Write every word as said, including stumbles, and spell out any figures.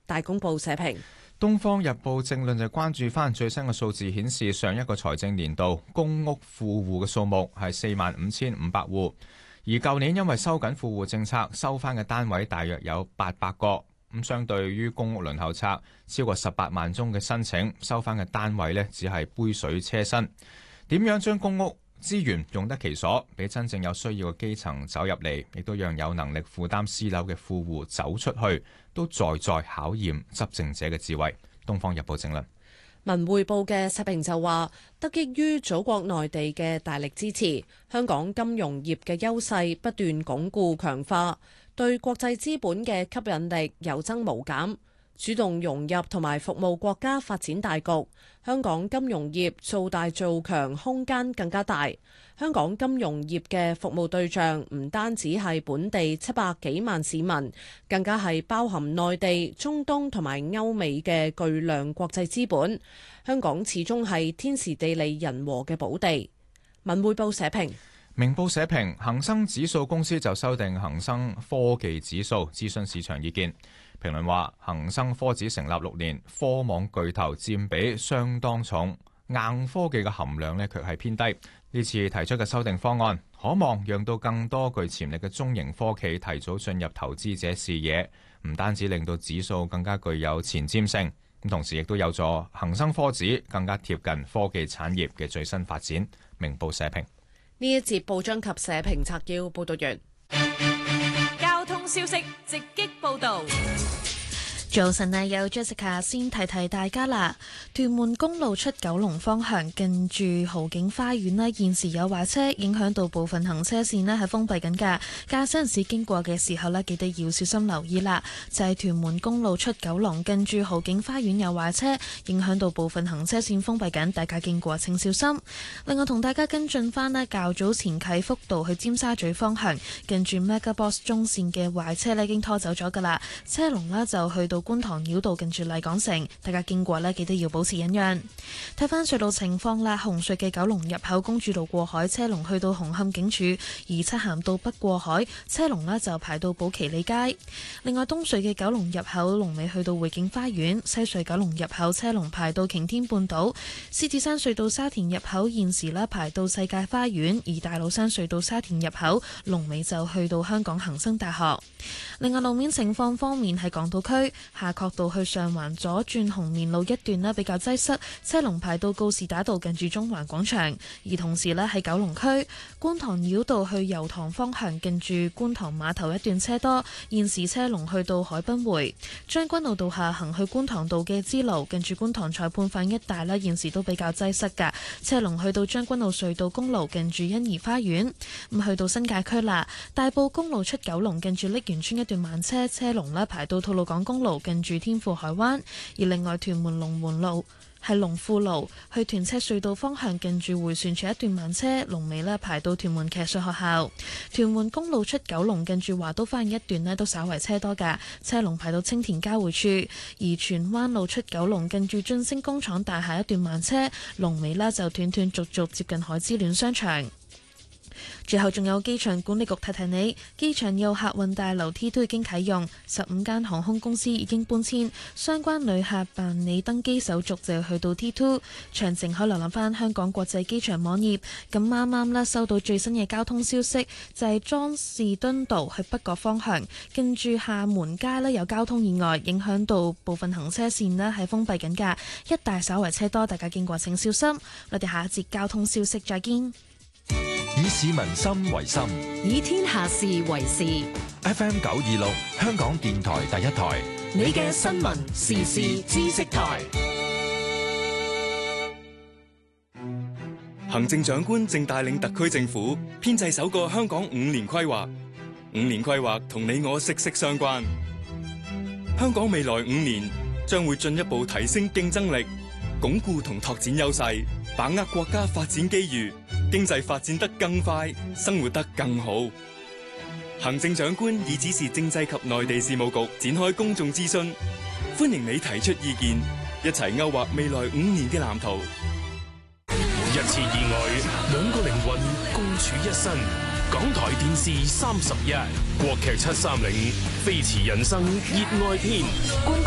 大公報社評。 《東方日報》政論就關注翻最新嘅數字顯示，上一個財政年度公屋富戶嘅數目係四萬五千五百戶，而舊年因為收緊富戶政策，收翻嘅單位大約有八百個。咁相對於公屋輪候冊超過十八萬宗嘅申請，收翻嘅單位呢只係杯水車薪。點樣將公屋資源用得其所，俾真正有需要嘅基層走入嚟，亦都讓有能力負擔私樓嘅富戶走出去，都在在考驗執政者嘅智慧。《東方日報》正論。 文匯報嘅社評就話，得益於祖國內地嘅大力支持，香港金融業嘅優勢不斷鞏固強化，對國際資本嘅吸引力有增無減。主動融入同埋服務國家發展大局，香港金融業做大做強空間更加大。香港金融業嘅服務對象唔單止係本地七百幾萬市民，更加係包含內地、中東同埋歐美嘅巨量國際資本。香港始終係天時地利人和嘅寶地。文匯報社評。 明報社評，恒生指數公司就修訂恒生科技指數，諮詢市場意見。評論話，恒生科指成立六年，科網巨頭佔比相當重，硬科技嘅含量呢卻係偏低。呢次提出嘅修訂方案，可望讓到更多具潛力嘅中型科企提早進入投資者視野，唔單止令到指數更加具有前瞻性，咁同時亦都有助恒生科指更加貼近科技產業嘅最新發展。明報社評。 呢一節報章及社評摘要報道完。 交通消息直擊報道。 早晨啊，有 Jessica 先提提大家啦。屯門公路出九龍方向近住豪景花園呢，現時有壞車影響到部分行車線呢係封閉緊㗎。駕駛人士經過嘅時候呢，記得要小心留意啦。就係屯門公路出九龍近住豪景花園有壞車影響到部分行車線封閉緊，大家經過請小心。另外同大家跟進翻呢，較早前啟福道去尖沙咀方向近住 Megabox 中線嘅壞車呢已經拖走咗㗎啦，車龍呢就去到觀塘繞道近住麗港城，大家經過呢記得要保持忍讓。睇翻隧道情況啦，紅隧嘅九龍入口公主道過海車龍去到紅磡警署，而漆咸道北過海車龍呢就排到寶其利街。另外東隧嘅九龍入口龍尾去到匯景花園，西隧九龍入口車龍排到擎天半島。獅子山隧道沙田入口現時呢排到世界花園，而大老山隧道沙田入口龍尾就去到香港恒生大學。另外路面情況方面，喺港島區夏慤道去上環左轉紅棉路一段呢比較擠塞，車龍排到告士打道近住中環廣場。而同時呢喺九龍區觀塘繞道去油塘方向近住觀塘碼頭一段車多，現時車龍去到海濱匯。將軍澳道下行去觀塘道嘅支路近住觀塘裁判飯一帶呢，現時都比較擠塞㗎，車龍去到將軍澳隧道公路近住欣怡花園。咁去到新界區啦，大埔公路出九龍近住瀝源村一段慢車，車龍呢排到吐露港公路近住天賦海灣。而另外屯門龍門路係龍富路去屯赤隧道方向近住迴旋處一段慢車，龍尾呢排到屯門騎術學校。屯門公路出九龍近住華都花園一段呢都稍為車多㗎，車龍排到青田交匯處。而荃灣路出九龍近住晉升工廠大廈一段慢車，龍尾呢就斷斷續續接近海之戀商場。最後仲有機場管理局提提你，機場有客運大樓 T 都已經啟用，十五間航空公司已經搬遷，相關旅客辦理登機手續就去到 T 二。詳情可以瀏覽翻香港國際機場網頁。咁啱啱呢收到最新嘅交通消息，就係莊士敦道去北角方向，跟住廈門街呢有交通意外，影響到部分行車線呢係封閉緊㗎，一帶稍為車多，大家經過請小心。我哋下一節交通消息再見。 以市民心為心， 以天下事為事。 F M 九二六，香港電台第一台， 你嘅新聞時事知識台。 行政長官正帶領特區政府編製首個香港五年規劃，五年規劃同你我息息相關。香港未來五年將會進一步提升競爭力，鞏固同拓展優勢，把握國家發展機遇，經濟發展得更快，生活得更好。行政長官已指示政制及內地事務局展開公眾諮詢，歡迎你提出意見，一齊勾畫未來五年嘅藍圖。 一次意外，兩個靈魂共處一身。港台電視三十一，國劇七三零，飛馳人生熱愛篇。